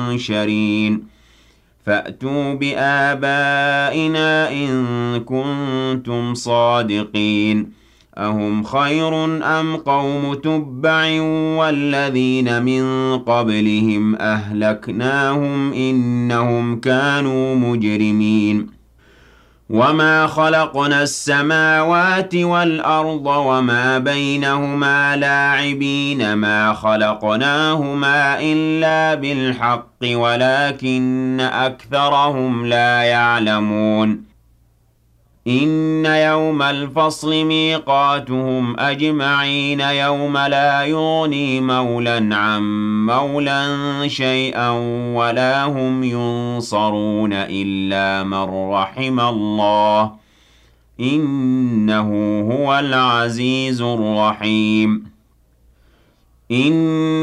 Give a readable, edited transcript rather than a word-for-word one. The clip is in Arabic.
ينشرين فأتوا بآبائنا إن كنتم صادقين أهم خير أم قوم تبع والذين من قبلهم أهلكناهم إنهم كانوا مجرمين وما خلقنا السماوات والأرض وما بينهما لاعبين ما خلقناهما إلا بالحق ولكن أكثرهم لا يعلمون إن يوم الفصل ميقاتهم أجمعين يوم لا يغني مولى عن مولى شيئا ولا هم ينصرون إلا من رحم الله إنه هو العزيز الرحيم